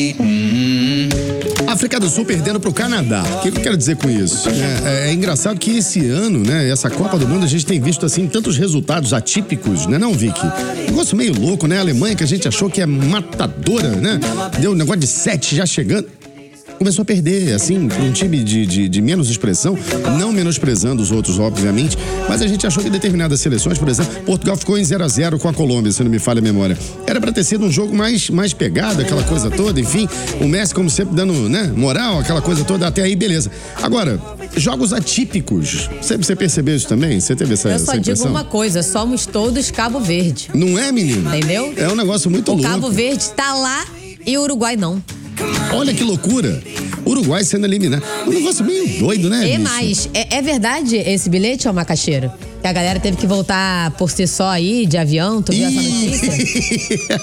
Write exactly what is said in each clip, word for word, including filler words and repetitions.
África do Sul perdendo pro Canadá. O que, que eu quero dizer com isso? É, é, é engraçado que esse ano, né, essa Copa do Mundo, a gente tem visto, assim, tantos resultados atípicos, né, não, Vicky? Um negócio meio louco, né? A Alemanha, que a gente achou que é matadora, né? Deu um negócio de sete já chegando. Começou a perder, assim, para um time de, de, de menos expressão, não menosprezando os outros, obviamente, mas a gente achou que determinadas seleções, por exemplo, Portugal ficou em zero a zero com a Colômbia, se não me falha a memória. Era para ter sido um jogo mais, mais pegado, aquela coisa toda, enfim, o Messi, como sempre, dando, né, moral, aquela coisa toda, até aí, beleza. Agora, jogos atípicos, você, você percebeu isso também? Você teve essa, Eu essa só digo impressão? uma coisa, somos todos Cabo Verde. Não é, menino? Entendeu? É um negócio muito o louco. Cabo Verde tá lá e o Uruguai não. Olha que loucura. Uruguai sendo eliminado. Um negócio meio doido, né, E bicho? mais, é, é verdade esse bilhete, ô Macaxeira? Que a galera teve que voltar por si só aí, de avião, tu viu essa notícia?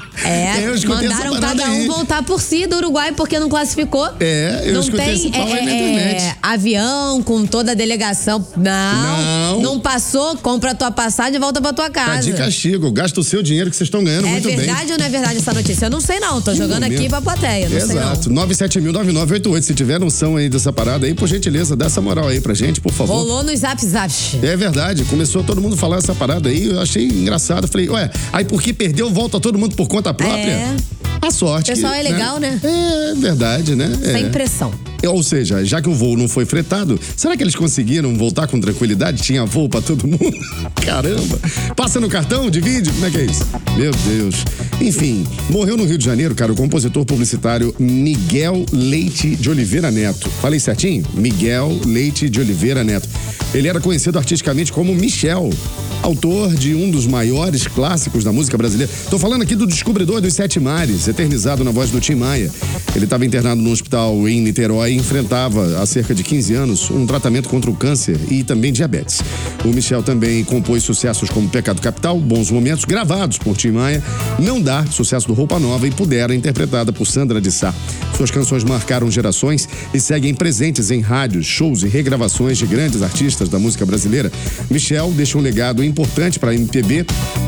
É, eu escutei mandaram essa parada cada um aí. voltar por si do Uruguai porque não classificou. É, eu não escutei tem esse pau aí é, na é, internet. avião com toda a delegação. Não, Não. não passou, compra a tua passagem e volta pra tua Tá casa. de castigo, gasta o seu dinheiro que vocês estão ganhando É muito bem. verdade ou não é verdade essa notícia? Eu não sei não, tô jogando momento. aqui pra plateia, não Exato, sei não. nove sete mil, nove nove oito oito. Se tiver noção aí dessa parada aí, por gentileza, dá essa moral aí pra gente, por favor. Rolou no Zap Zap. É verdade, começou todo mundo a falar essa parada aí, eu achei engraçado. Falei, ué, aí porque perdeu, volta todo mundo por conta própria? É. A sorte. O pessoal que, é legal, né? É verdade, né? Sem É. pressão. Ou seja, já que o voo não foi fretado, será que eles conseguiram voltar com tranquilidade? Tinha voo pra todo mundo? Caramba! Passa no cartão, divide? Como é que é isso? Meu Deus. Enfim, morreu no Rio de Janeiro, cara, o compositor publicitário Miguel Leite de Oliveira Neto. Falei certinho? Miguel Leite de Oliveira Neto. Ele era conhecido artisticamente como Michel, autor de um dos maiores clássicos da música brasileira. Tô falando aqui do Descobridor dos Sete Mares, eternizado na voz do Tim Maia. Ele estava internado no hospital em Niterói e enfrentava, há cerca de quinze anos, um tratamento contra o câncer e também diabetes. O Michel também compôs sucessos como Pecado Capital, Bons Momentos, gravados por Tim Maia, Não Dá, sucesso do Roupa Nova e Pudera, interpretada por Sandra de Sá. Suas canções marcaram gerações e seguem presentes em rádios, shows e regravações de grandes artistas da música brasileira. Michel deixa um legado importante para a M P B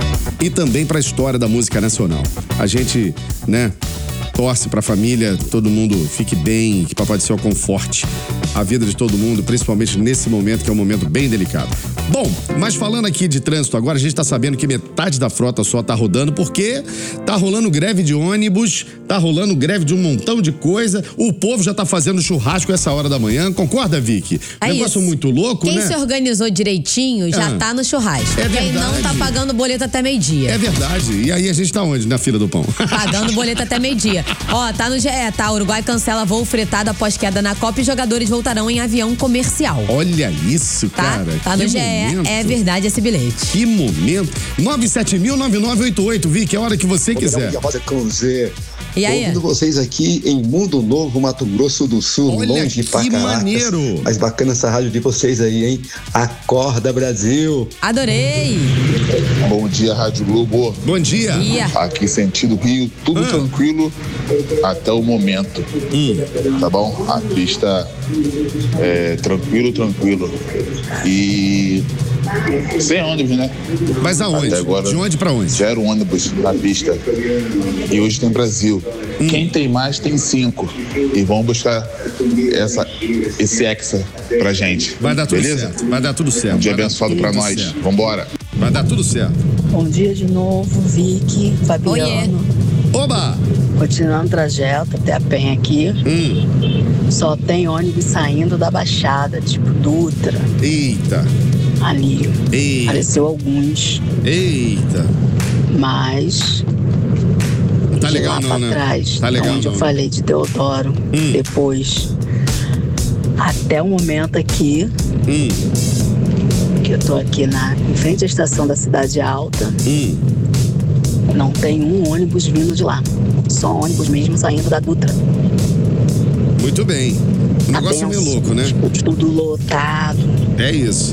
e também para a história da música nacional. A gente, né, torce para a família, todo mundo fique bem, que Papai do Céu conforte a vida de todo mundo, principalmente nesse momento que é um momento bem delicado. Bom, mas falando aqui de trânsito agora, a gente tá sabendo que metade da frota só tá rodando porque tá rolando greve de ônibus, tá rolando greve de um montão de coisa, o povo já tá fazendo churrasco essa hora da manhã, concorda, Vicky? É Negócio isso. muito louco, Quem né? se organizou direitinho já Ah. tá no churrasco. É Quem não verdade. tá pagando boleto até meio-dia. É verdade. E aí a gente tá onde? Na fila do pão. Pagando boleto até meio-dia. Ó, tá no G E, tá? Uruguai cancela voo fretado após queda na Copa e jogadores voltarão em avião comercial. Olha isso, Tá? cara. Tá que no G E, momento. é verdade esse bilhete. Que momento. nove sete mil, nove nove oito oito, Vicky, é a hora que você quiser. Minha voz é com Z. E aí? Ouvindo vocês aqui em Mundo Novo, Mato Grosso do Sul, Olha longe pra que caracas. maneiro. Mas bacana essa rádio de vocês aí, hein? Acorda, Brasil! Adorei! Bom dia, Rádio Globo. Bom dia. Ia. Aqui sentido Rio, tudo Ah. tranquilo até o momento. Hum. Tá bom? A pista é tranquilo, tranquilo. E sem ônibus, né? Mas aonde? Até agora, De onde pra onde? Zero ônibus na pista. E hoje tem Brasil. Hum. Quem tem mais tem cinco. E vão buscar essa, esse hexa pra gente. Vai dar tudo Beleza? certo. Vai dar tudo certo. Um dia Vai dar abençoado tudo pra nós. certo. Vambora. Vai dar tudo certo. Bom dia de novo, Vicky, Fabiano. Oba! Continuando o trajeto até a Penha aqui. Hum. Só tem ônibus saindo da Baixada, tipo Dutra, Eita. ali. Eita. Apareceu alguns, Eita. mas Tá de legal lá não, pra né? trás, Tá legal onde não. eu falei de Deodoro, Hum. depois, até o momento aqui, Hum. que eu tô aqui na, em frente à estação da Cidade Alta, Hum. não tem um ônibus vindo de lá. Só ônibus mesmo saindo da Dutra. Muito bem. O Tá negócio é meio tenso, louco, né? Tudo lotado. É isso.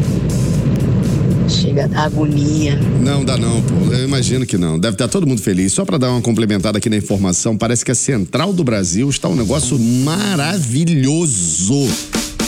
Chega a dar agonia. Não dá não, pô. Eu imagino que não. Deve estar todo mundo feliz. Só para dar uma complementada aqui na informação, parece que a Central do Brasil está um negócio maravilhoso.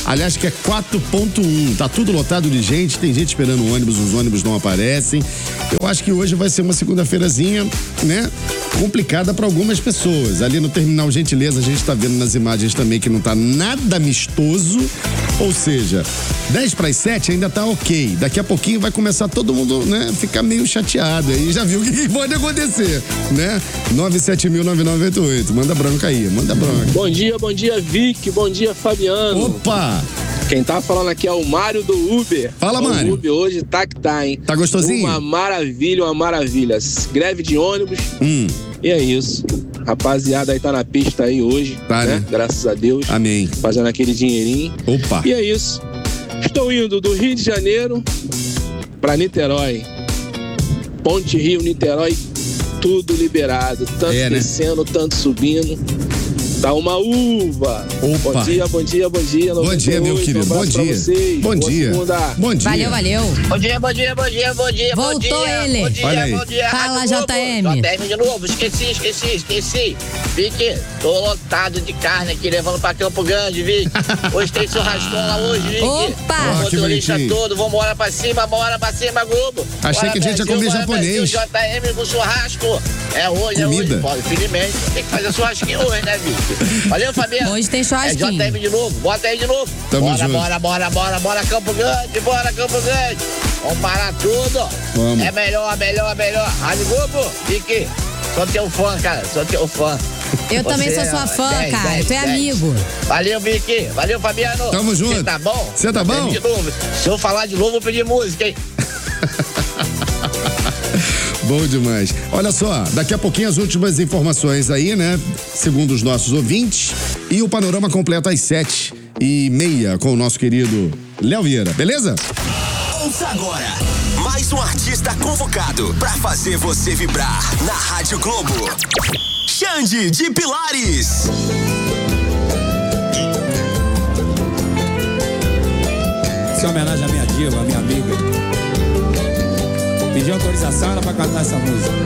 Aliás, que é quatro ponto um. Tá tudo lotado de gente, tem gente esperando o ônibus, os ônibus não aparecem. Eu acho que hoje vai ser uma segunda-feirazinha, né? Complicada para algumas pessoas. Ali no Terminal Gentileza, a gente tá vendo nas imagens também que não tá nada amistoso. Ou seja, dez para as sete ainda tá ok. Daqui a pouquinho vai começar todo mundo, né, ficar meio chateado. Aí já viu o que pode acontecer, né? nove sete mil nove nove oito oito. Manda bronca aí, manda bronca. Bom dia, bom dia, Vic. Bom dia, Fabiano. Opa! Quem tá falando aqui é o Mário do Uber. Fala, o Mário. O Uber hoje tá que tá, hein? Tá gostosinho? Uma maravilha, uma maravilha. Greve de ônibus. Hum. E é isso. Rapaziada aí tá na pista aí hoje, tá, né? né? Graças a Deus. Amém. Fazendo aquele dinheirinho. Opa. E é isso. Estou indo do Rio de Janeiro pra Niterói. Ponte Rio, Niterói, tudo liberado. Tanto é, descendo, né? tanto subindo. Tá uma uva. Opa. Bom dia, bom dia, bom dia. Bom dia, meu querido. Um bom dia. Bom Boa dia. Segunda. Bom dia. Valeu, valeu. Bom dia, bom dia, bom dia, bom dia. Voltou bom dia, ele. Bom dia, Olha aí. bom dia. Fala, Rádio Globo. J M. J M de novo, esqueci, esqueci, esqueci. Vicky, tô lotado de carne aqui, levando pra Campo Grande, Vicky. Hoje tem churrascão lá hoje, Vicky. Opa! O Ah, que motorista bonitinho. todo, vambora pra cima, bora pra cima, Globo. Achei Bora, que a gente ia Brasil, comer bora, japonês. Brasil, J M com churrasco. É hoje, Comida. é hoje. Pô, infelizmente, tem que fazer churrasquinho hoje, né, Vicky? Valeu, Fabiano. Hoje tem É churrasquinho. J M de novo, bota aí de novo. Tamo bora, junto. bora, bora, bora, bora, Campo Grande, bora, Campo Grande. Vamos parar tudo. Vamos. É melhor, melhor, melhor. Rádio Globo, Vicky, sou teu fã, cara, sou teu fã. Eu também Você sou sua é fã, dez, cara. dez, Tu é dez. amigo. Valeu, Vicky. Valeu, Fabiano. Tamo junto. Você tá bom? Cê tá bom? De novo. Se eu falar de novo, vou pedir música, hein? Bom demais. Olha só, daqui a pouquinho as últimas informações aí, né? Segundo os nossos ouvintes. E o panorama completo às sete e meia com o nosso querido Léo Vieira, beleza? Ouça agora mais um artista convocado pra fazer você vibrar na Rádio Globo. Xande de Pilares. Isso é homenagem à minha diva, à minha amiga. Pedi autorização, era pra cantar essa música.